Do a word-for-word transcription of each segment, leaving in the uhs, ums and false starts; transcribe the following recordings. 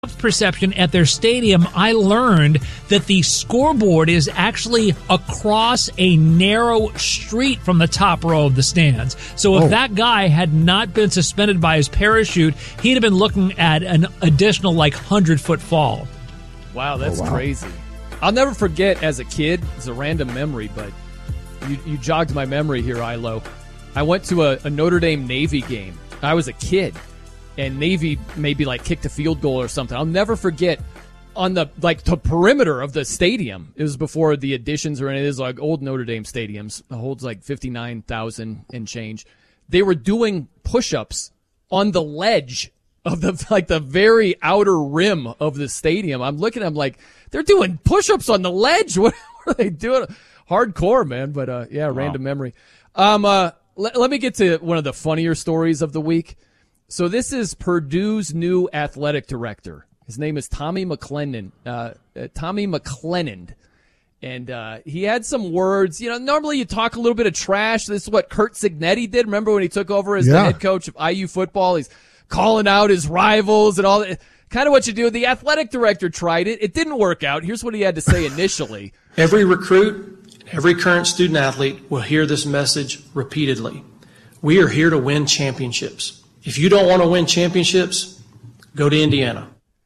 perception at their stadium, I learned that the scoreboard is actually across a narrow street from the top row of the stands. So if oh. that guy had not been suspended by his parachute, he'd have been looking at an additional like hundred-foot fall. Wow, that's oh, wow. crazy. I'll never forget as a kid, it's a random memory, but you, you jogged my memory here, Ilo. I went to a, a Notre Dame Navy game. I was a kid. And Navy maybe like kicked a field goal or something. I'll never forget on the like the perimeter of the stadium. It was before the additions or any of these like old Notre Dame stadiums. It holds like fifty-nine thousand and change. They were doing push-ups on the ledge of the like the very outer rim of the stadium. I'm looking at them like they're doing push-ups on the ledge. What are they doing? Hardcore, man. But uh, yeah, wow. Random memory. Um, uh, let, let me get to one of the funnier stories of the week. So this is Purdue's new athletic director. His name is Tommy McLennan. Uh, uh, Tommy McLennan. And uh, he had some words. You know, normally you talk a little bit of trash. This is what Curt Cignetti did. Remember when he took over as yeah. the head coach of I U football? He's calling out his rivals and all that. Kind of what you do. The athletic director tried it. It didn't work out. Here's what he had to say initially. Every recruit, every current student athlete will hear this message repeatedly. We are here to win championships. If you don't want to win championships, go to Indiana.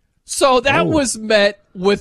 So that oh. was met with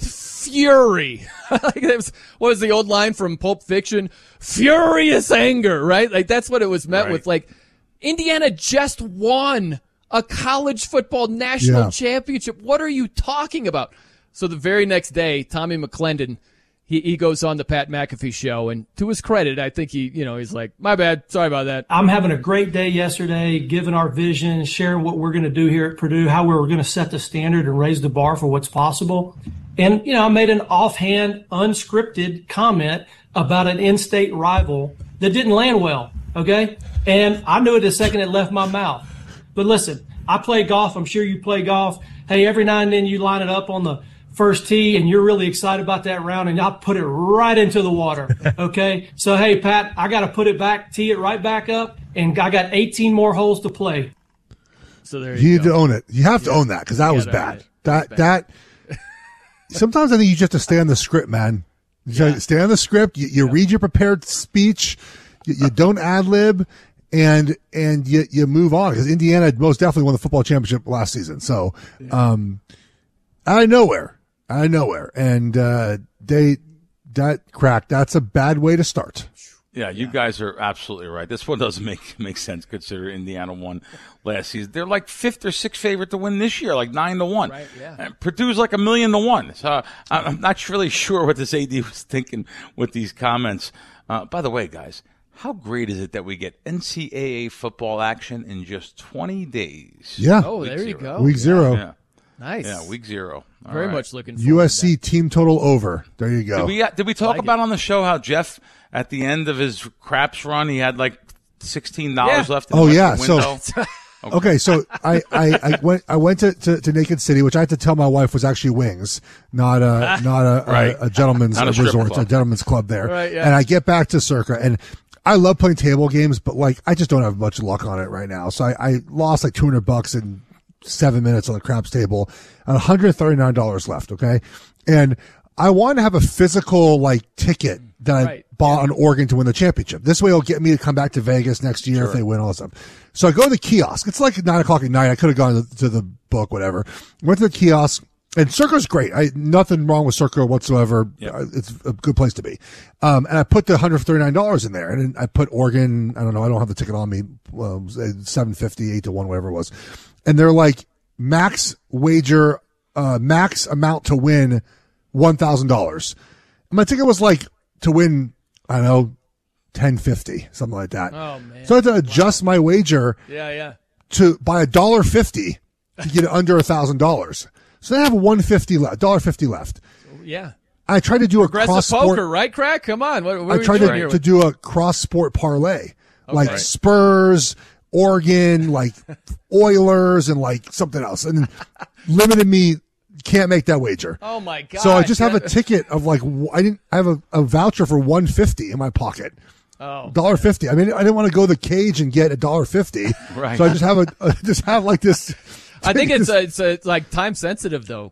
fury. Like that was, what was the old line from Pulp Fiction? Furious anger, right? Like that's what it was met right. with. Like Indiana just won a college football national yeah. championship. What are you talking about? So the very next day, Tommy McLennan, He he goes on the Pat McAfee show, and to his credit, I think he, you know, he's like, my bad, sorry about that. I'm having a great day yesterday, giving our vision, sharing what we're going to do here at Purdue, how we're going to set the standard and raise the bar for what's possible. And, you know, I made an offhand, unscripted comment about an in-state rival that didn't land well, okay? And I knew it the second it left my mouth. But listen, I play golf. I'm sure you play golf. Hey, every now and then you line it up on the first tee and you're really excited about that round and I'll put it right into the water. Okay. So, hey, Pat, I got to put it back, tee it right back up, and I got eighteen more holes to play. So there you, you you go. need to own it. You have to yeah. own that because that was bad. That, bad. that, sometimes I think you just have to stay on the script, man. You yeah. stay on the script. You, you yeah. read your prepared speech. You, you don't ad lib. And, and you, you move on because Indiana most definitely won the football championship last season. So, um, out of nowhere. Out of nowhere. And, uh, they, that crack, that's a bad way to start. Yeah, you yeah. guys are absolutely right. This one doesn't make, make sense considering Indiana won last season. They're like fifth or sixth favorite to win this year, like nine to one. Right, yeah. And Purdue's like a million to one. So I'm not really sure what this A D was thinking with these comments. Uh, by the way, guys, how great is it that we get N C double A football action in just twenty days? Yeah. Oh, week there zero. you go. Week zero. Yeah. Nice. Yeah, week zero. All Very right. much looking forward U S C to that. team total over. There you go. Did we, did we talk like about it. on the show how Jeff, at the end of his craps run, he had like sixteen dollars Yeah. left in Oh, the yeah. window? So, okay, so I, I, I went I went to, to, to Naked City, which I had to tell my wife was actually wings, not a not a, Right. a, a gentleman's Not a strip resort, club. a gentleman's club there. Right, yeah. And I get back to Circa, and I love playing table games, but like I just don't have much luck on it right now. So I, I lost like two hundred bucks in seven minutes on the craps table, one hundred thirty-nine dollars left. Okay. And I want to have a physical like ticket that I Right. bought on Oregon to win the championship. This way it'll get me to come back to Vegas next year Sure. if they win all this stuff. So I go to the kiosk. It's like nine o'clock at night. I could have gone to, to the book, whatever. Went to the kiosk. And Circa's great. I, nothing wrong with Circa whatsoever. Yep. Uh, It's a good place to be. Um, and I put the one hundred thirty-nine dollars in there, and then I put Oregon. I don't know. I don't have the ticket on me. Well, seven fifty, eight to one, whatever it was. And they're like max wager, uh, max amount to win one thousand dollars. And my ticket was like to win, I don't know, ten fifty, something like that. Oh, man. So I had to adjust wow. my wager Yeah, yeah. to by a dollar fifty to get it under a thousand dollars. So they have one fifty left, dollar fifty left. Yeah. I tried to do a Aggressive cross poker, sport. right, Crack? Come on. What, what I are we tried doing to, here to with- do a cross sport parlay, like Right. Spurs, Oregon, like Oilers, and like something else, and limited me. Can't make that wager. Oh my god! So I just have a ticket of like I didn't. I have a, a voucher for one fifty in my pocket. Oh, dollar fifty. I mean, I didn't want to go to the cage and get a dollar fifty. Right. So I just have a, a just have like this. I think it's uh, it's uh, like time sensitive though,